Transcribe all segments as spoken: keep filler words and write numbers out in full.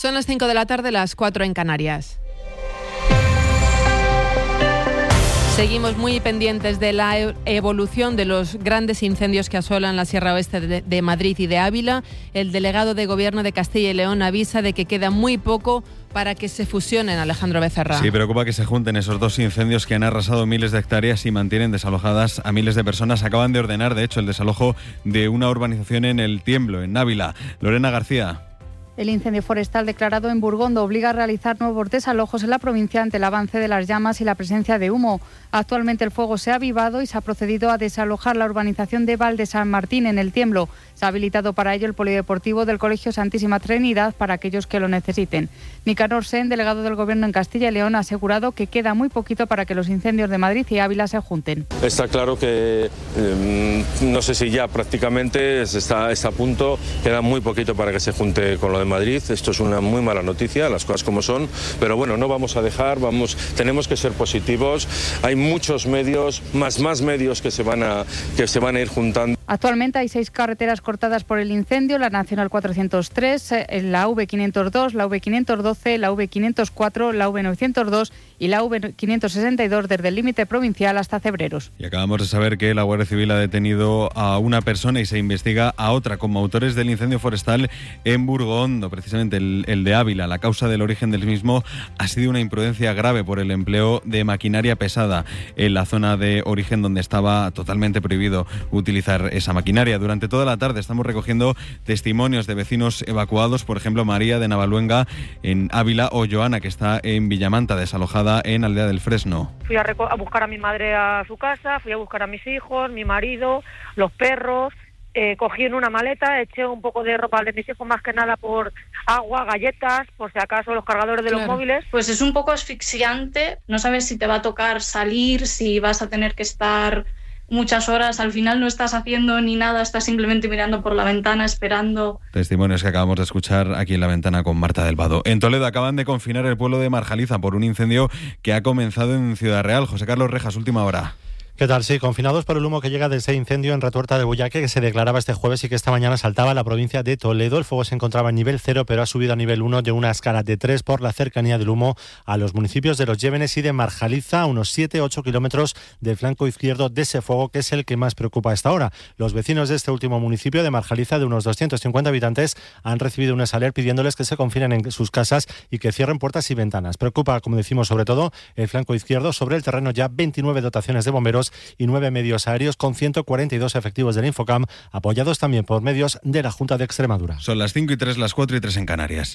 Son las cinco de la tarde, las cuatro en Canarias. Seguimos muy pendientes de la evolución de los grandes incendios que asolan la Sierra Oeste de, de Madrid y de Ávila. El delegado de Gobierno de Castilla y León avisa de que queda muy poco para que se fusionen, Alejandro Becerra. Sí, preocupa que se junten esos dos incendios que han arrasado miles de hectáreas y mantienen desalojadas a miles de personas. Acaban de ordenar, de hecho, el desalojo de una urbanización en El Tiemblo, en Ávila. Lorena García. El incendio forestal declarado en Burgondo obliga a realizar nuevos desalojos en la provincia ante el avance de las llamas y la presencia de humo. Actualmente el fuego se ha avivado y se ha procedido a desalojar la urbanización de Val de San Martín en El Tiemblo. Se ha habilitado para ello el polideportivo del Colegio Santísima Trinidad para aquellos que lo necesiten. Nicanor Sen, delegado del Gobierno en Castilla y León, ha asegurado que queda muy poquito para que los incendios de Madrid y Ávila se junten. Está claro que eh, no sé si ya prácticamente está, está a punto, queda muy poquito para que se junte con lo de Madrid. Esto es una muy mala noticia, las cosas como son, pero bueno, no vamos a dejar, vamos, tenemos que ser positivos. Hay muchos medios, más más medios que se van a que se van a ir juntando. Actualmente hay seis carreteras cortadas por el incendio: la Nacional cuatrocientos tres, la A V quinientos dos, la A V quinientos doce, la A V quinientos cuatro, la A V novecientos dos y la A V quinientos sesenta y dos desde el límite provincial hasta Cebreros. Y acabamos de saber que la Guardia Civil ha detenido a una persona y se investiga a otra como autores del incendio forestal en Burgondo, precisamente el, el de Ávila. La causa del origen del mismo ha sido una imprudencia grave por el empleo de maquinaria pesada en la zona de origen donde estaba totalmente prohibido utilizar esa maquinaria. Durante toda la tarde estamos recogiendo testimonios de vecinos evacuados, por ejemplo María de Navaluenga en Ávila o Joana, que está en Villamanta, desalojada en Aldea del Fresno. Fui a, reco- a buscar a mi madre a su casa, fui a buscar a mis hijos, mi marido, los perros. Eh, cogí en una maleta, eché un poco de ropa de mis hijos, más que nada por agua, galletas, por si acaso los cargadores de claro. los móviles. Pues es un poco asfixiante, no sabes si te va a tocar salir, si vas a tener que estar muchas horas, al final no estás haciendo ni nada, estás simplemente mirando por la ventana esperando. Testimonios que acabamos de escuchar aquí en La Ventana con Marta del Vado. En Toledo acaban de confinar el pueblo de Marjaliza por un incendio que ha comenzado en Ciudad Real. José Carlos Rejas, última hora. ¿Qué tal? Sí, confinados por el humo que llega de ese incendio en Retuerta de Bullaque que se declaraba este jueves y que esta mañana saltaba a la provincia de Toledo. El fuego se encontraba en nivel cero, pero ha subido a nivel uno de una escala de tres por la cercanía del humo a los municipios de Los Llévenes y de Marjaliza, a unos siete a ocho kilómetros del flanco izquierdo de ese fuego, que es el que más preocupa a esta hora. Los vecinos de este último municipio de Marjaliza, de unos doscientos cincuenta habitantes, han recibido un alerta pidiéndoles que se confinen en sus casas y que cierren puertas y ventanas. Preocupa, como decimos, sobre todo el flanco izquierdo. Sobre el terreno ya veintinueve dotaciones de bomberos y nueve medios aéreos con ciento cuarenta y dos efectivos del Infocam, apoyados también por medios de la Junta de Extremadura. Son las cinco y tres, las cuatro y tres en Canarias.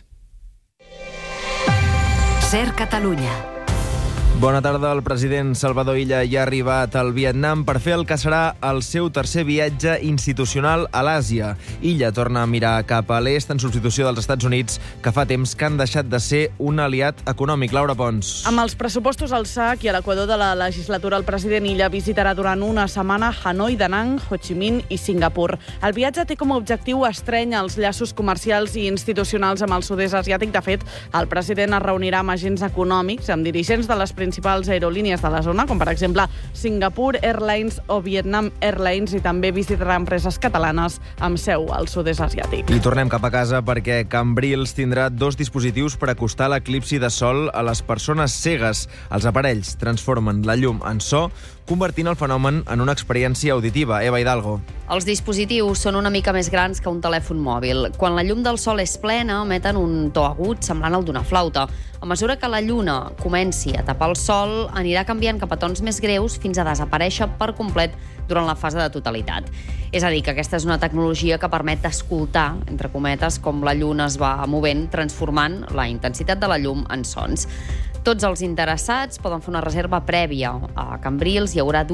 Ser Catalunya. Bona tarda. El president Salvador Illa ja ha arribat al Vietnam per fer el que serà el seu tercer viatge institucional a l'Àsia. Illa torna a mirar cap a l'est en substitució dels Estats Units, que fa temps que han deixat de ser un aliat econòmic. Laura Pons. Amb els pressupostos al sac i a l'equador de la legislatura, el president Illa visitarà durant una setmana Hanoi, Da Nang, Ho Chi Minh i Singapur. El viatge té com a objectiu estreny els llaços comercials i institucionals amb el sud-est asiàtic. De fet, el president es reunirà amb agents econòmics, amb dirigents de les principals aerolínies de la zona, com per exemple Singapore Airlines o Vietnam Airlines, i també visitarà empreses catalanes amb seu al sud-est asiàtic. I tornem cap a casa perquè Cambrils tindrà dos dispositius per acostar l'eclipsi de sol a les persones cegues. Els aparells transformen la llum en so, convertint el fenomen en una experiència auditiva. Eva Hidalgo. Els dispositius són una mica més grans que un telèfon mòbil. Quan la llum del sol és plena, emeten un to agut semblant al d'una flauta. A mesura que la lluna comenci a tapar el sol, anirà canviant cap a tons més greus fins a desaparèixer per complet durant la fase de totalitat. És a dir, que aquesta és una tecnologia que permet escoltar, entre cometes, com la lluna es va movent, transformant la intensitat de la llum en sons. Tots els interessats poden fer una reserva prèvia a Cambrils. Hi haurà